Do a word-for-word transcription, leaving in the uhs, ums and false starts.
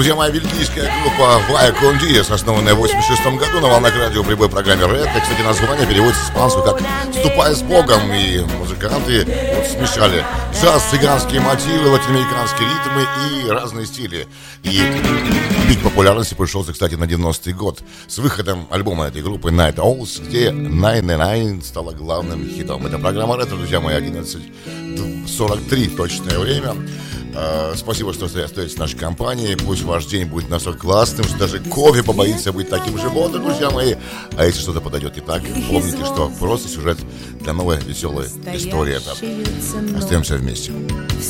Друзья мои, бельгийская группа Vaya con Dios, основанная в восемьдесят шестом году на волнах радио прибой программе Red. И, кстати, название переводится с испанского как «Ступай с Богом». И музыканты вот смешали джаз, цыганские мотивы, латиноамериканские ритмы и разные стили. И пик популярности пришелся, кстати, на девяностый год с выходом альбома этой группы Night Owls, где Nine Nine стала главным хитом. Это программа Ретро, друзья мои, одиннадцать сорок три точное время. Uh, спасибо, что остаетесь в нашей компании. Пусть ваш день будет настолько классным, что даже кофе побоится быть таким же бодрым, друзья мои. А если что-то подойдет не так, помните, что просто сюжет для новой веселой истории. Остаемся вместе.